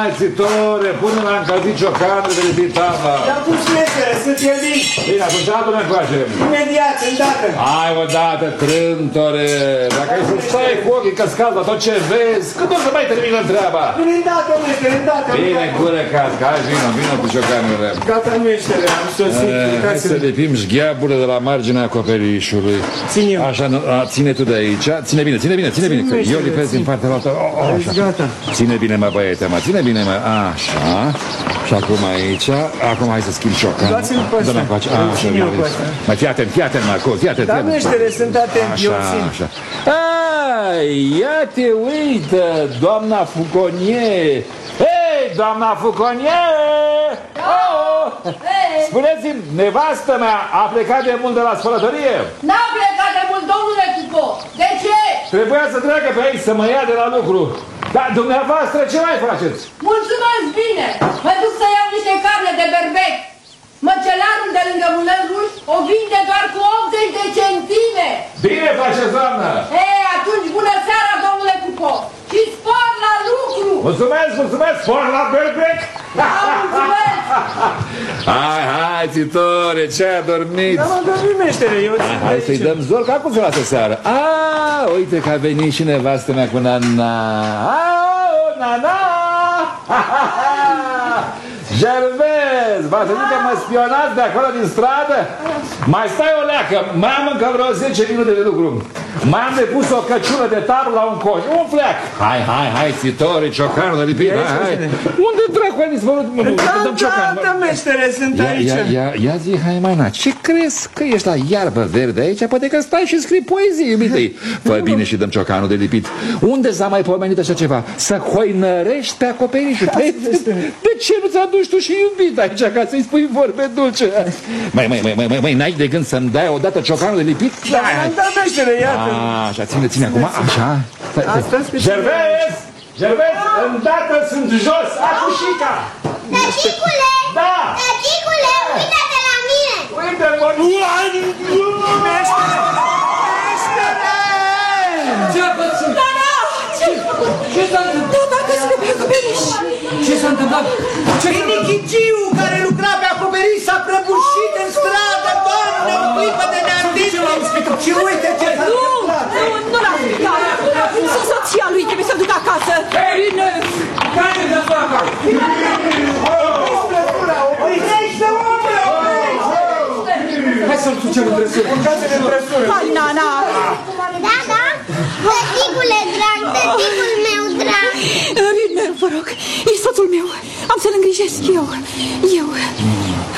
hai, țitore, pune la încălzit ciocanul de lipit tava. Dar pus meștere, sunt fierbit. Bine, atunci altul ne facem. Imediat, îndată. Hai odată, trântore, dacă ai să stai cu ochii căscați la tot ce vezi, când o să mai termină treaba? Bine, îndată, meștere, îndată. Bine, gură casca, hai, vină cu ciocanurile. Gata, meștere, am sosit. Hai să lipim șgheaburile de la marginea acoperișului. Țin eu. Așa, ține tu de aici. Ține bine. Eu lipesc din partea altă. Așa. Gata. Ține bine, mă, băiete, mă. Ține bine, mă. Așa. Și acum aici. Acum hai să schimb ciocanul. Dați-mi pe ăsta. Așa, bine. Mai fii atent, Marco, fii atent. Da, meștere, sunt atent, eu țin. Așa. Ia te uită, doamna Fuconie. Hei, doamna Fuconie! Spuneți-mi, nevastă mea a plecat de mult de la spălătorie? N-a plecat de mult, domnule Cuco. De ce? Trebuia să treacă pe aici să mă ia de la lucru. Dar dumneavoastră ce mai faceți? Mulțumesc bine. Mă duc să iau niște carne de berbec. Măcelarul de lângă Mânărul o vinde doar cu 80 de centime. Bine faceți, doamnă! Ei, atunci bună seara, domnule Cuco. Și spor la lucru. Mulțumesc, spor la berbec! Da, mulțumesc. Hai, țitore, ce-a dormit? Da, m-am dormit, meștere, eu țin. Hai să-i dăm zor, că acum se lasă seara. Uite că a venit și nevastă mea cu Nana. Nana! Gervez, v-ați zis că mă spionați de acolo din stradă? Mai stai o leacă, mai am încă vreo 10 minute de lucru. Mai am depus o căciulă de tablă la un coș, un fleac. Hai, țitore, ciocanul de lipit, hai. Unde dracu ai dispărut? Da, meștere, sunt aici. Ia zi, hai, Maina, ce crezi că ești la iarbă verde aici? Poate că stai și scrii poezie, iubitei. Fă bine și dăm ciocanul de lipit. Unde s-a mai pomenit așa ceva? Să hoinărești pe acoperișul. De ce nu ți-aduci tu și iubit aici ca să-i spui vorbe dulce? Mai, n-ai de gând să-mi dai odată ciocanul de lipit? Da, meștere, iată. Așa, ține acum, așa. Gervez, îndată sunt jos, acușica. Tăticule! Da! Tăticule, uite-te la mine! Uite-mă! Meștere! Ce-a pățit? Ce s-a întâmplat? Ce s-a întâmplat? Nichiciu care lucra pe acoperiș s-a prăbușit în stradă, doamne, o clipă de neandit. Și uite ce s-a întâmplat. Nu l-a spitat. Soția lui trebuie să ducă acasă. Bine! Care de facă? Oprește, omule, oprește! Hai să-l ducem în trăsură. Urcați-ne în trăsură. Hai, Nana. Da, tăticule drag, tăticul meu drag. Ridmer, vă rog, e soțul meu. Am să-l îngrijesc eu.